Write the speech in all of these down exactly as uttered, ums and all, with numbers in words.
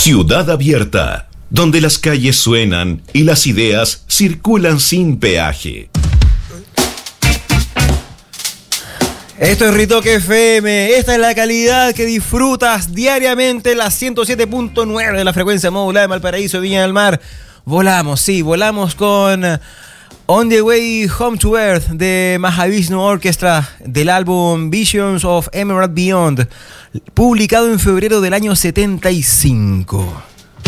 Ciudad Abierta, donde las calles suenan y las ideas circulan sin peaje. Esto es Ritoque F M, esta es la calidad que disfrutas diariamente, la ciento siete punto nueve de la frecuencia modulada de Valparaíso, Viña del Mar. Volamos, sí, volamos con On the Way Home to Earth de Mahavishnu Orchestra del álbum Visions of Emerald Beyond, publicado en febrero del año setenta y cinco.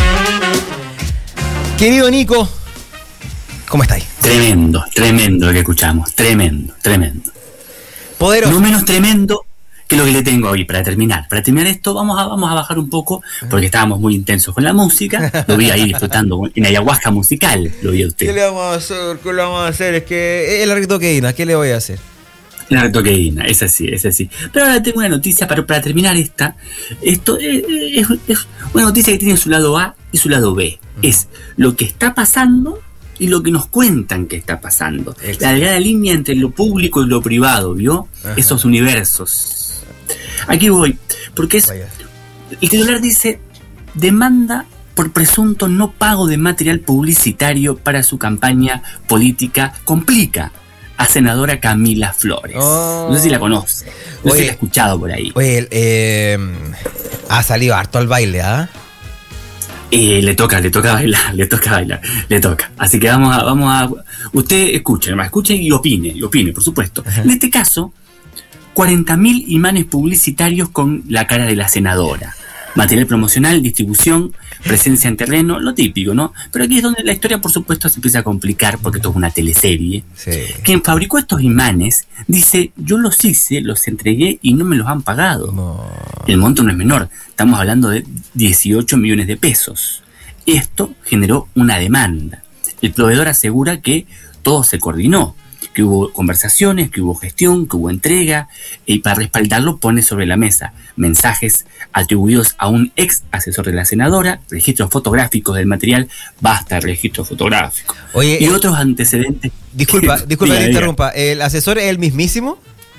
Querido Nico, ¿cómo estáis? Tremendo, tremendo lo que escuchamos, tremendo, tremendo. Poderoso. No menos tremendo que lo que le tengo hoy para terminar. Para terminar esto, vamos a, vamos a bajar un poco, porque estábamos muy intensos con la música. Lo vi ahí disfrutando en ayahuasca musical, lo vi a usted. ¿Qué le vamos a hacer? ¿Qué le vamos a hacer? Es que es la ritoqueína, ¿qué le voy a hacer? La ritoqueína, es así, es así. Pero ahora tengo una noticia para, para terminar esta. Esto es, es, es una noticia que tiene su lado A y su lado B. Es lo que está pasando y lo que nos cuentan que está pasando. Exacto. La delgada línea entre lo público y lo privado, ¿vio? Ajá. Esos universos. Aquí voy, porque es... Vaya. El titular dice: demanda por presunto no pago de material publicitario para su campaña política complica a senadora Camila Flores. Oh. No sé si la conoce, no oye, sé si la ha escuchado por ahí. Oye, eh, ha salido harto al baile, ¿ah? ¿eh? Eh, le toca, le toca bailar, le toca bailar, le toca. Así que vamos a, vamos a, usted escuche, nomás escuche y opine, y opine, por supuesto. Ajá. En este caso, cuarenta mil imanes publicitarios con la cara de la senadora. Material promocional, distribución, presencia en terreno, lo típico, ¿no? Pero aquí es donde la historia, por supuesto, se empieza a complicar, porque esto es una teleserie. Sí. Quien fabricó estos imanes dice: yo los hice, los entregué y no me los han pagado. No. El monto no es menor, estamos hablando de dieciocho millones de pesos. Esto generó una demanda. El proveedor asegura que todo se coordinó, que hubo conversaciones, que hubo gestión, que hubo entrega, y para respaldarlo pone sobre la mesa mensajes atribuidos a un ex asesor de la senadora, registros fotográficos del material, basta registro fotográfico. Oye, y eh, otros antecedentes. Disculpa, disculpa que te interrumpa. ¿El asesor es el mismísimo?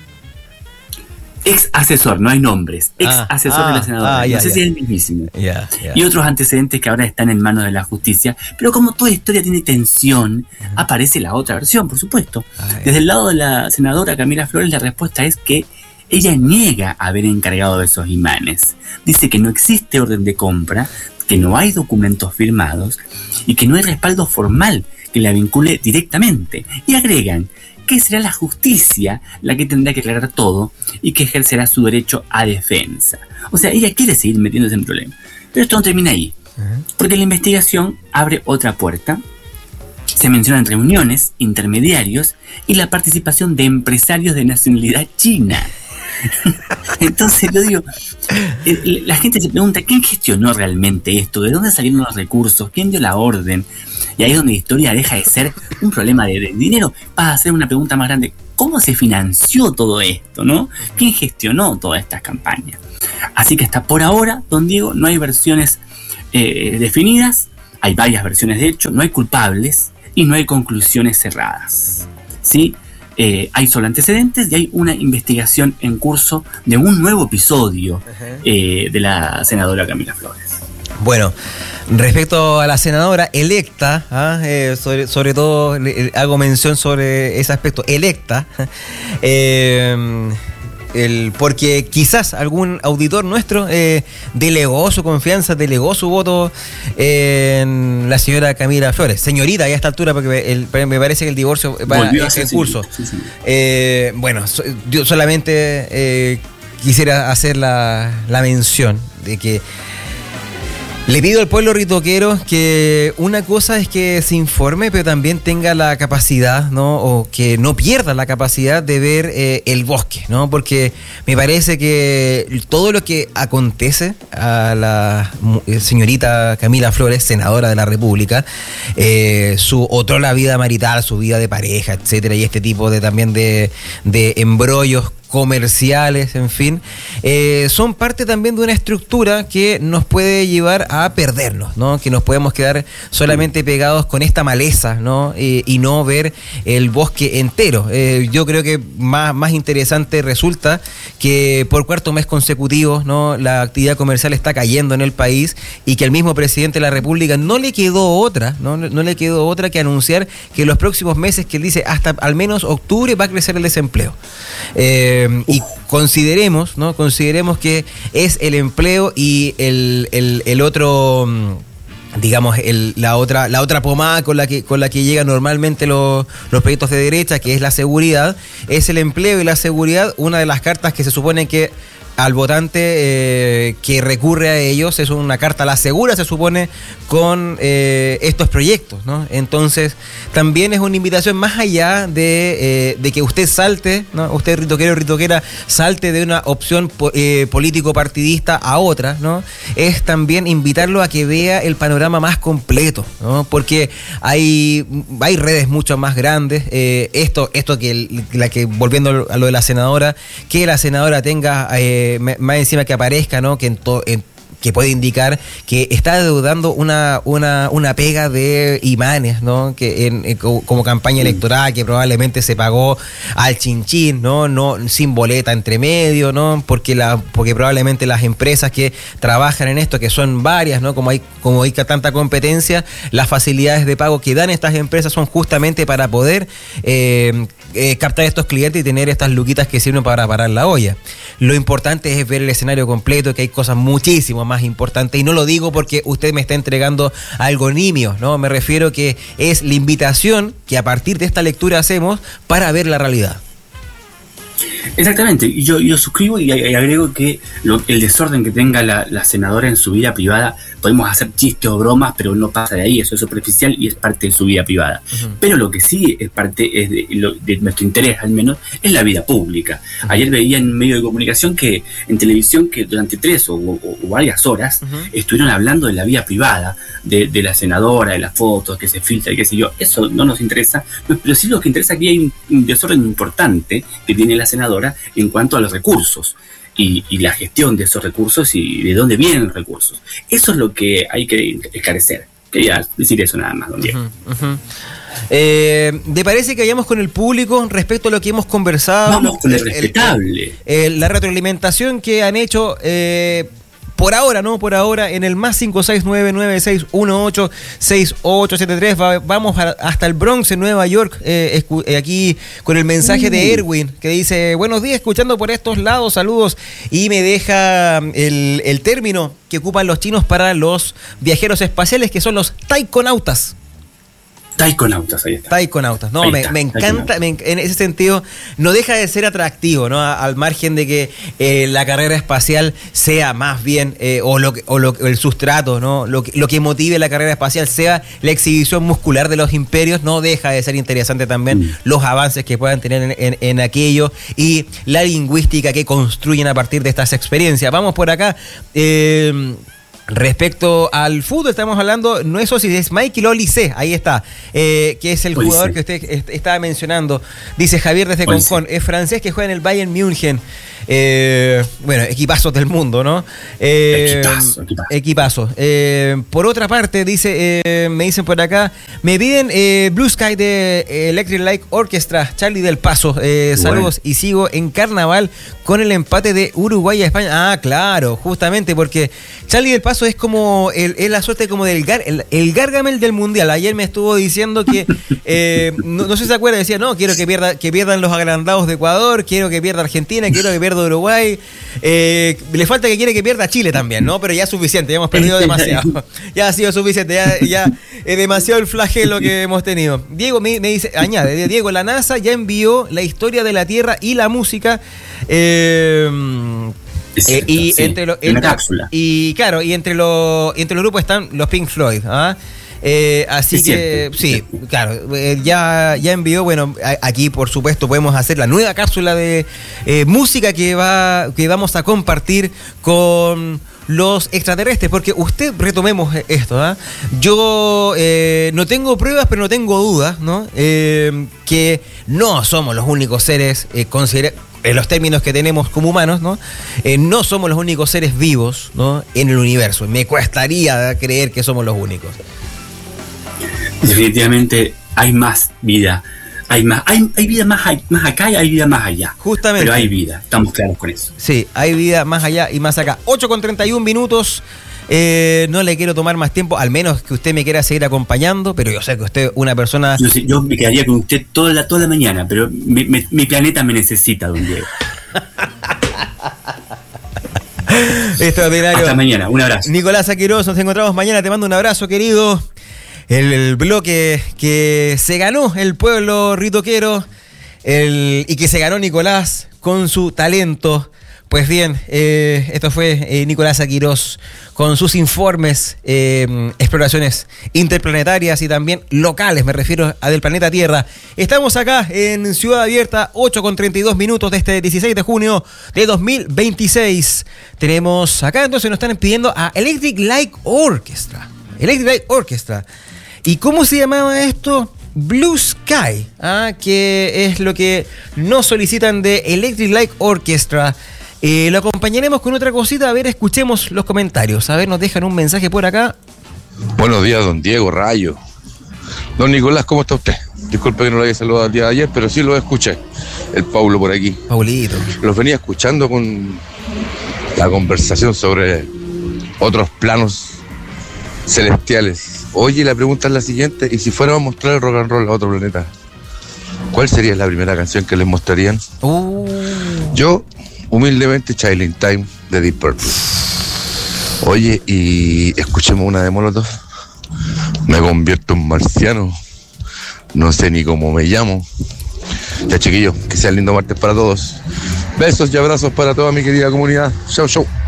Ex asesor, no hay nombres. Ex ah, asesor ah, de la senadora. Ah, ya, no sé ya. si es el mismísimo. Ya, ya. Y otros antecedentes que ahora están en manos de la justicia. Pero como toda historia tiene tensión, uh-huh. aparece la otra versión, por supuesto. Ah, Desde el lado de la senadora Camila Flores, la respuesta es que ella niega haber encargado de esos imanes. Dice que no existe orden de compra, que no hay documentos firmados y que no hay respaldo formal que la vincule directamente. Y agregan que será la justicia la que tendrá que aclarar todo y que ejercerá su derecho a defensa. O sea, ella quiere seguir metiéndose en problemas. Pero esto no termina ahí, porque la investigación abre otra puerta. Se mencionan reuniones, intermediarios y la participación de empresarios de nacionalidad china. Entonces yo digo, la gente se pregunta: ¿quién gestionó realmente esto? ¿De dónde salieron los recursos? ¿Quién dio la orden? Y ahí es donde la historia deja de ser un problema de, de dinero, pasa a ser una pregunta más grande: ¿cómo se financió todo esto, no? ¿Quién gestionó todas estas campañas? Así que hasta por ahora, don Diego, no hay versiones eh, definidas, hay varias versiones de hecho, no hay culpables y no hay conclusiones cerradas, ¿sí? Eh, hay solo antecedentes y hay una investigación en curso de un nuevo episodio eh, de la senadora Camila Flores. Bueno, respecto a la senadora electa, ¿ah? eh, sobre, sobre todo eh, hago mención sobre ese aspecto, electa, eh, el, porque quizás algún auditor nuestro eh, delegó su confianza, delegó su voto en la señora Camila Flores, señorita, ya a esta altura, porque el, me parece que el divorcio va en, en curso. Sí, sí. Eh, bueno, so, yo solamente eh, quisiera hacer la, la mención de que le pido al pueblo ritoquero que una cosa es que se informe, pero también tenga la capacidad, ¿no? O que no pierda la capacidad de ver eh, el bosque, ¿no? Porque me parece que todo lo que acontece a la señorita Camila Flores, senadora de la República, eh, su otrora vida marital, su vida de pareja, etcétera, y este tipo de también de, de embrollos comerciales, en fin, eh, son parte también de una estructura que nos puede llevar a perdernos, ¿no? Que nos podemos quedar solamente pegados con esta maleza, ¿no? Eh, y no ver el bosque entero. Eh, yo creo que más, más interesante resulta que por cuarto mes consecutivo, ¿no? La actividad comercial está cayendo en el país y que al mismo presidente de la República no le quedó otra, ¿no? No le quedó otra que anunciar que en los próximos meses, que él dice hasta al menos octubre, va a crecer el desempleo. Eh, y consideremos, ¿no? Consideremos que es el empleo y el, el, el otro, digamos, el, la otra la otra pomada con la que con la que llegan normalmente los, los proyectos de derecha, que es la seguridad. Es el empleo y la seguridad una de las cartas que se supone que al votante eh, que recurre a ellos es una carta a la segura, se supone, con eh, estos proyectos, ¿no? Entonces, también es una invitación más allá de, eh, de que usted salte, ¿no? Usted, ritoquero o ritoquera, salte de una opción po- eh, político-partidista a otra, ¿no? Es también invitarlo a que vea el panorama más completo, ¿no? Porque hay, hay redes mucho más grandes. Eh, esto, esto que, la que, volviendo a lo de la senadora, que la senadora tenga... Eh, más encima que aparezca, ¿no? Que en, to, en que puede indicar que está deudando una, una, una pega de imanes, ¿no? Que en, en, como campaña electoral, que probablemente se pagó al chinchín, ¿no? No, sin boleta entre medio, ¿no? Porque la, porque probablemente las empresas que trabajan en esto, que son varias, ¿no? Como hay, como hay tanta competencia, las facilidades de pago que dan estas empresas son justamente para poder eh, eh, captar estos clientes y tener estas luquitas que sirven para parar la olla. Lo importante es ver el escenario completo, que hay cosas muchísimo más importantes, y no lo digo porque usted me está entregando algo nimio, ¿no? Me refiero que es la invitación que a partir de esta lectura hacemos para ver la realidad. Exactamente, y yo, yo suscribo y agrego que lo, el desorden que tenga la, la senadora en su vida privada, podemos hacer chistes o bromas, pero no pasa de ahí, eso es superficial y es parte de su vida privada. Uh-huh. Pero lo que sí es parte es de, lo, de nuestro interés, al menos, es la vida pública. Uh-huh. Ayer veía en medio de comunicación que en televisión que durante tres o, o, o varias horas uh-huh. estuvieron hablando de la vida privada, de, de la senadora, de las fotos que se filtran y qué sé yo. Eso no nos interesa, pero sí lo que interesa aquí hay un, un desorden importante que tiene la senadora en cuanto a los recursos y, y la gestión de esos recursos y de dónde vienen los recursos. Eso es lo que hay que esclarecer. Quería decir eso nada más, don Diego. Uh-huh, uh-huh. Eh, ¿Te parece que vayamos con el público respecto a lo que hemos conversado? Vamos con el, el respetable. El, el, la retroalimentación que han hecho... Eh, Por ahora, ¿no? Por ahora, en el más cinco seis nueve nueve seis uno ocho seis ocho siete tres, va, vamos a, hasta el Bronx, en Nueva York, eh, escu- eh, aquí con el mensaje uh. de Erwin, que dice, buenos días, escuchando por estos lados, saludos, y me deja el, el término que ocupan los chinos para los viajeros espaciales, que son los taikonautas. Taikonautas, ahí está. Taikonautas, no, me, me encanta, me, en ese sentido, no deja de ser atractivo, ¿no? A, al margen de que eh, la carrera espacial sea más bien, eh, o, lo, o lo, el sustrato, ¿no? Lo, lo que motive la carrera espacial sea la exhibición muscular de los imperios, no deja de ser interesante también mm. los avances que puedan tener en, en, en aquello y la lingüística que construyen a partir de estas experiencias. Vamos por acá. Eh, Respecto al fútbol, estamos hablando, no es Osis, es Michael Olise, ahí está, eh, que es el Olise. Jugador que usted est- estaba mencionando. Dice Javier desde Olise. Concón, es francés que juega en el Bayern München. Eh, bueno, equipazos del mundo, ¿no? Eh, equipazo, equipazo. equipazo. Eh, por otra parte, dice, eh, me dicen por acá, me piden eh, Blue Sky de Electric Light Orchestra, Charlie del Paso. Eh, saludos, bueno. Y sigo en carnaval con el empate de Uruguay a España. Ah, claro, justamente porque Charlie del Paso es como el, es la suerte como del gar, el, el Gargamel del mundial. Ayer me estuvo diciendo que eh, no, no sé si se acuerda, decía, no, quiero que pierda, que pierdan los agrandados de Ecuador, quiero que pierda Argentina, quiero que pierda de Uruguay, eh, le falta que quiere que pierda Chile también, ¿no? Pero ya es suficiente, ya hemos perdido demasiado, ya ha sido suficiente, ya, ya es demasiado el flagelo que hemos tenido. Diego me, me dice, añade, Diego, la NASA ya envió la historia de la Tierra y la música, eh, cierto, eh, y sí, entre los entre, cápsula. Y claro, y entre los entre los grupos están los Pink Floyd, ¿ah? Eh, así es que, cierto, sí, cierto. Claro, eh, ya, ya envió, bueno, a, aquí por supuesto podemos hacer la nueva cápsula de eh, música que va que vamos a compartir con los extraterrestres, porque usted, retomemos esto, ¿eh? Yo eh, no tengo pruebas, pero no tengo dudas, ¿no? Eh, que no somos los únicos seres eh, considerados, en los términos que tenemos como humanos, ¿no? Eh, no somos los únicos seres vivos, ¿no?, en el universo. Me costaría creer que somos los únicos. Definitivamente hay más vida. Hay más, hay, hay vida más, más acá y hay vida más allá. Justamente. Pero hay vida, estamos claros con eso. Sí, hay vida más allá y más acá. ocho con treinta y un minutos. Eh, no le quiero tomar más tiempo, al menos que usted me quiera seguir acompañando, pero yo sé que usted es una persona... Yo, sé, yo me quedaría con usted toda la, toda la mañana, pero me, me, mi planeta me necesita, don Diego. Extraordinario. Hasta mañana, un abrazo. Nicolás Aquirós, nos encontramos mañana, te mando un abrazo, querido. El, el bloque que se ganó el pueblo ritoquero el, y que se ganó Nicolás con su talento. Pues bien, eh, esto fue eh, Nicolás Aquirós con sus informes, eh, exploraciones interplanetarias y también locales, me refiero a del planeta Tierra. Estamos acá en Ciudad Abierta, ocho con treinta y dos minutos de este dieciséis de junio de dos mil veintiséis. Tenemos acá, entonces nos están pidiendo a Electric Light Orchestra. Electric Light Orchestra. ¿Y cómo se llamaba esto? Blue Sky, ¿ah? Que es lo que nos solicitan de Electric Light Orchestra. Eh, lo acompañaremos con otra cosita. A ver, escuchemos los comentarios. A ver, nos dejan un mensaje por acá. Buenos días, don Diego Rayo. Don Nicolás, ¿cómo está usted? Disculpe que no lo haya saludado el día de ayer, pero sí lo escuché. El Paulo por aquí. Paulito. Los venía escuchando con la conversación sobre otros planos celestiales. Oye, la pregunta es la siguiente: ¿y si fuéramos a mostrar el rock and roll a otro planeta? ¿Cuál sería la primera canción que les mostrarían? Uh. Yo... humildemente, Child in Time de Deep Purple. Oye, y escuchemos una de Molotov. Me convierto en marciano. No sé ni cómo me llamo. Ya, chiquillos, que sea lindo martes para todos. Besos y abrazos para toda mi querida comunidad. Chau, chau.